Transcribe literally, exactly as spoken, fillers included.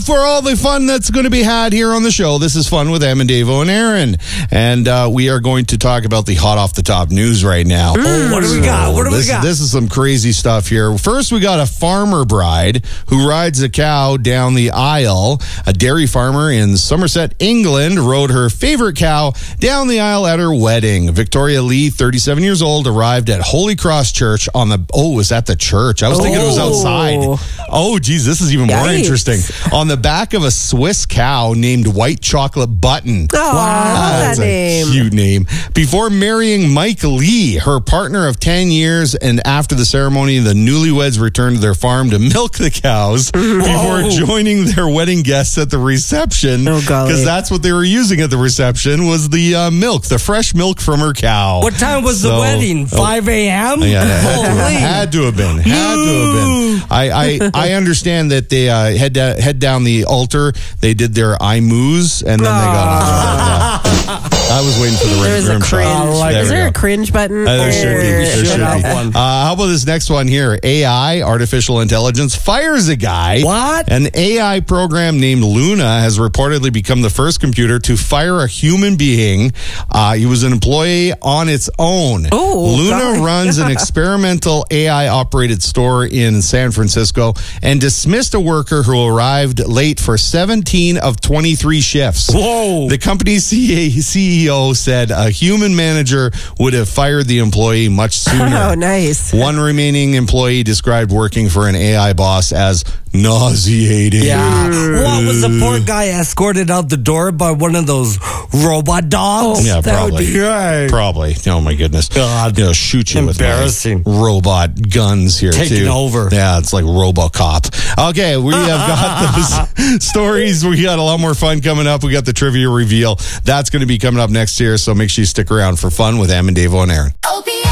for all the fun that's going to be had here on the show. This is Fun with Em and Davo and Aaron. And uh, we are going to talk about the hot off the top news right now. Mm. Oh, what do we got? What do this, we got? This is some crazy stuff here. First, we got a farmer bride who rides a cow down the aisle. A dairy farmer in Somerset, England, rode her favorite cow down the aisle at her wedding. Victoria Lee, thirty-seven years old, arrived at Holy Cross Church on the... Oh, was that the church? I was thinking it was outside. Oh, geez, this is even more Yikes. interesting. On the back of a Swiss cow named White Chocolate Button. Oh, I love That's that a name. cute name. Before marrying Mike Lee, her partner of ten years, and after the ceremony, the newlyweds returned to their farm to milk the cows before joining their wedding guests at the reception. Oh, golly. Because that's what they were using at the reception was the uh, milk, the fresh milk from her cow. What time was the So- wedding? five a.m.? Yeah, it had, to, Holy. had to have been. Had to have been. I, I, I understand that they uh, head, da- head down the altar. They did their eye moos, and then they got on. Yeah. I was waiting for the right There's a room shot. cringe. I like There Is we there go. a cringe button? Uh, there should be. Or- There should have be. one. Uh, how about this next one here? A I, artificial intelligence, fires a guy. What? An A I program named Luna has reportedly become the first computer to fire a human being. Uh, he was an employee on its own. Oh, Luna God. runs an experimental A I-operated store in San Francisco and dismissed a worker who arrived late for seventeen of twenty-three shifts. Whoa. The company's C E O said a human manager would have fired the employee much sooner. Oh, nice. One remaining employee described working for an A I boss as nauseating. Yeah. What was the poor guy escorted out the door by one of those robot dogs? Yeah, that probably. would be right. Probably. Oh my goodness. God. You know, shoot you with my Embarrassing. robot guns here Taking too. over. Yeah, it's like RoboCop. Okay, we have got those stories. We got a lot more fun coming up. We got the trivia reveal. That's going to be coming up next year, so make sure you stick around for Fun with Em and Davo and Aaron.